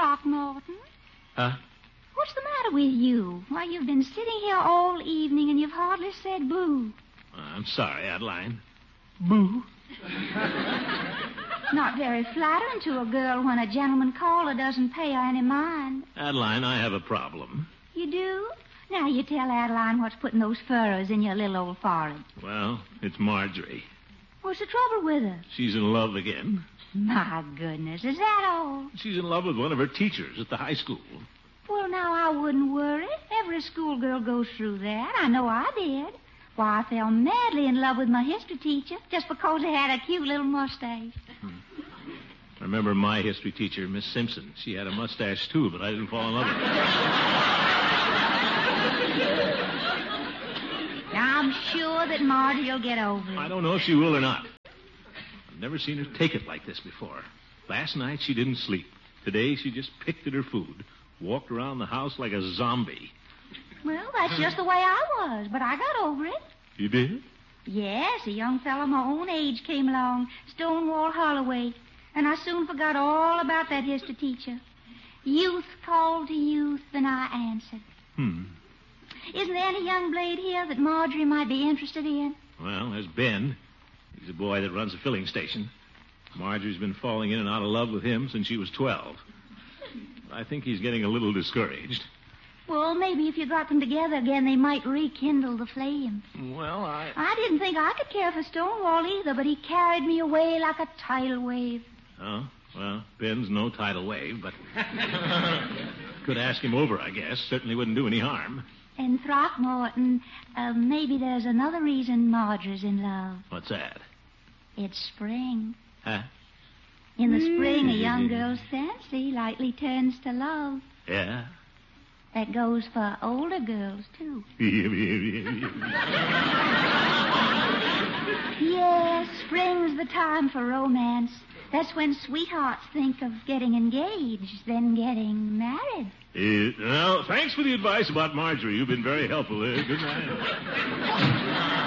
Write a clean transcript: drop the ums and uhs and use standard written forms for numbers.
Throckmorton. Huh? What's the matter with you? Why, you've been sitting here all evening and you've hardly said boo. I'm sorry, Adeline. Boo. Not very flattering to a girl when a gentleman caller doesn't pay her any mind. Adeline, I have a problem. You do? Now you tell Adeline what's putting those furrows in your little old forehead. Well, it's Marjorie. What's the trouble with her? She's in love again. My goodness, is that all? She's in love with one of her teachers at the high school. Well, now, I wouldn't worry. Every schoolgirl goes through that. I know I did. Why, I fell madly in love with my history teacher just because he had a cute little mustache. I remember my history teacher, Miss Simpson. She had a mustache, too, but I didn't fall in love with her. Now, I'm sure that Marty will get over it. I don't know if she will or not. I've never seen her take it like this before. Last night, she didn't sleep. Today, she just picked at her food. Walked around the house like a zombie. Well, that's just the way I was, but I got over it. You did? Yes, a young fellow my own age came along, Stonewall Holloway, and I soon forgot all about that history teacher. Youth called to youth, and I answered. Isn't there any young blade here that Marjorie might be interested in? Well, there's Ben. He's a boy that runs a filling station. Marjorie's been falling in and out of love with him since she was 12. I think he's getting a little discouraged. Well, maybe if you got them together again, they might rekindle the flame. Well, I didn't think I could care for Stonewall either, but he carried me away like a tidal wave. Oh, well, Ben's no tidal wave, but could ask him over, I guess. Certainly wouldn't do any harm. And Throckmorton, maybe there's another reason Marjorie's in love. What's that? It's spring. Huh? In the spring, a young girl's fancy lightly turns to love. Yeah? That goes for older girls, too. Yes, spring's the time for romance. That's when sweethearts think of getting engaged, then getting married. Well, thanks for the advice about Marjorie. You've been very helpful. Good night.